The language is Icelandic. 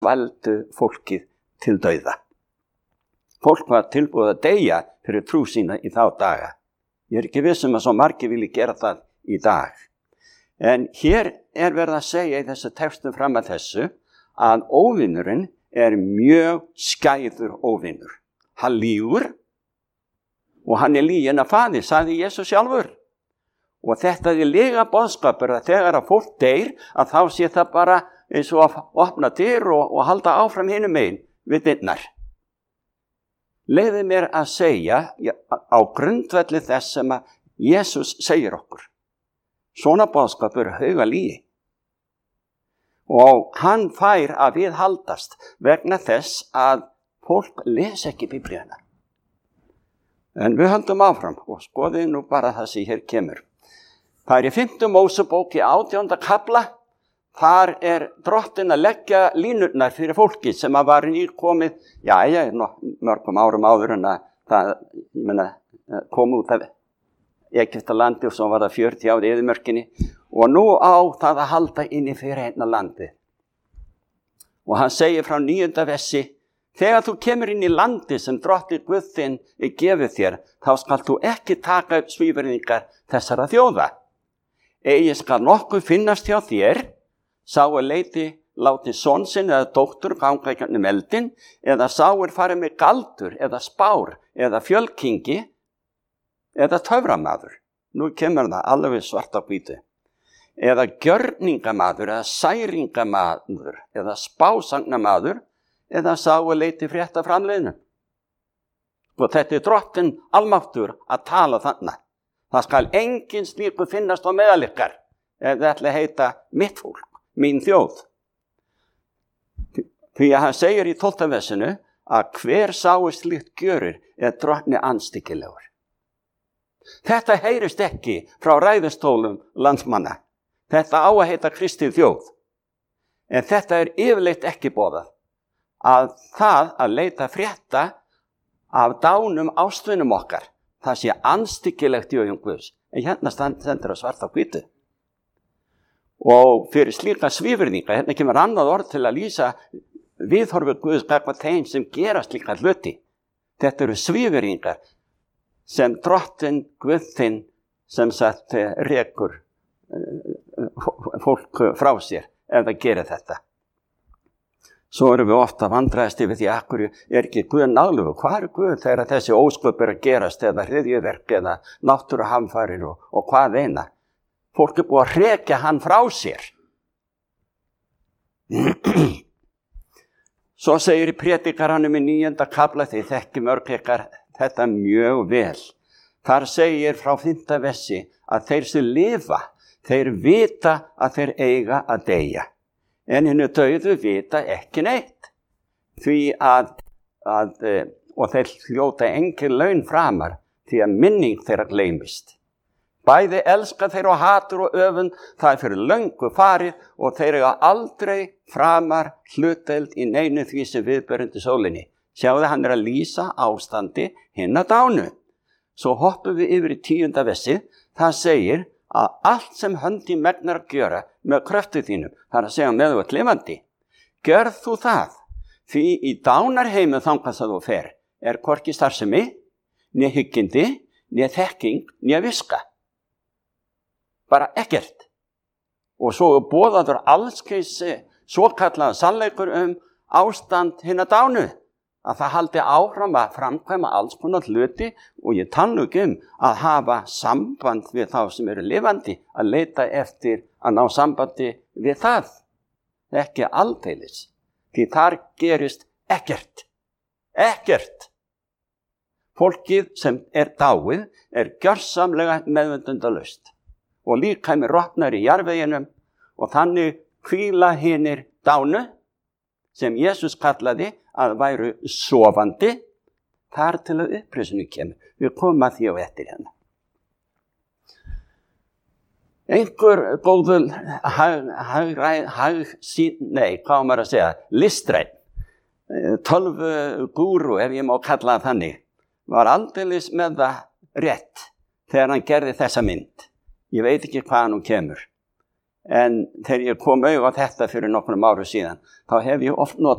valdu fólkið til dauða. Fólk var tilbúið að deyja fyrir trú sína í þá daga. Ég ekki viss að svo margir vilji gera það í dag. En hér verið að segja í þessu textum fram að þessu að óvinurinn mjög skæður óvinur. Hann lýgur og hann lyginn af faðir, sagði Jesús sjálfur. Og þetta lega boðskapur að þegar að fólk deyr að þá sé það bara eins og að opna dyr og halda áfram hinum megin við dyrnar. Leyfið mér að segja á grundvelli þess sem að Jesús segir okkur. Svona boðskapur hauga lygi. Og hann fær að viðhaldast vegna þess að fólk les ekki Biblíuna. En við höldum áfram og skoðum nú bara það sem hér kemur. Það í 5. Mósebók í 18. kafla. Þar drottinn að leggja línurnar fyrir fólki sem að var nýkomið, mörgum árum áður en að það kom út af Egyptalandi og svo var það 40 ár í eyðimörkinni og nú á það að halda inn í fyrir einna landi. Og hann segir frá 9. versi, þegar þú kemur inn í landi sem drottinn Guð þinn gefið þér, þá skalt þú ekki taka upp svívirðingar þessara þjóða. Eigi skal nokkuð finnast hjá þér, sá leiti láti son sinn eða dóttur ganga gegnum eldin, eða sá farið með galdur, eða spár, eða fjölkingi, eða töframaður. Nú kemur það alveg svart á hvítu. Eða gjörningamaður, eða særingamaður, eða spásagnamaður, eða sá leiti frétta framleiðinu. Og þetta drottinn almáttur að tala þarna. Það skal engin slíku finnast á meðal ykkar, ef það ætli að heita mitt fólk. Mín þjóð. Því að hann segir í 12. versinu að hver sáu slíkt gjörir drottni andstyggilegur. Þetta heyrist ekki frá ræðustólum landsmanna. Þetta á að heita Kristi þjóð. En þetta yfirleitt ekki boðað. Að það að leita frétta af dánum ástvinum okkar, það sé andstyggilegt í augum Guðs. En hérna stendur það svart á hvítu. Og fyrir slíka svívirðinga, hérna kemur annað orð til að lýsa viðhorfi Guðs gagnvart þeim sem gera slíka hluti. Þetta eru svívirðingar sem drottinn Guð þinn sem sagt rekur fólk frá sér ef það gerir þetta. Svo erum við ofta vandræðast yfir því akkur ekki Guð náðugur. Hvað Guð þegar þessi ósköp að gerast eða hryðjuverk eða náttúruhamfarir og hvað eina? Fólk búið að hrekja hann frá sér. Svo segir í predikaranum í 9. kafla, þið þekki mörg ykkar þetta mjög vel. Þar segir frá 5. versi að þeir sem lifa, þeir vita að þeir eiga að deyja. En hinnu dauðu vita ekki neitt. Því og þeir hljóta engin laun framar því að minning þeirra gleymist. Bæði elska þeir og hatur og öfund, það fyrir löngu farið og þeir eiga aldrei framar hlutdeild í neinu því sem viðberundi sólinni. Sjáðu, hann að lýsa ástandi hinna dánu. Svo hoppum við yfir í 10. versi, það segir að allt sem höndi megnar að gjöra með kröftu þínum, það að segja með þú lifandi, gjörð þú það, því í dánarheimu þangað það þú fer, hvorki starfsemi, né hyggindi, né þekking, né viska. Bara ekkert. Og svo boðaður allskeis svo kallaða sannleikur ástand hinna dánu. Að það haldi áfram að framkvæma alls konar hluti og ég tala ekki að hafa samband við þá sem eru lifandi, að leita eftir að ná sambandi við það. Ekki aldeilis. Því þar gerist ekkert. Ekkert. Fólkið sem dáið gjörsamlega meðvitundalaust. Og líkami rotnar í jarðveginum og þannig hvíla hinir dánu sem Jesús kallaði að væru sofandi þar til að uppreisinu kemur. Við komum að því á eftir hérna. Einhver góður listræn, tölvugúru ef ég má kalla það þannig, var aldeilis með það rétt þegar hann gerði þessa mynd. Ég veit ekki hvaðan hún kemur. En þegar ég kom auðvitað þetta fyrir nokkrum árum síðan, þá hef ég oft notað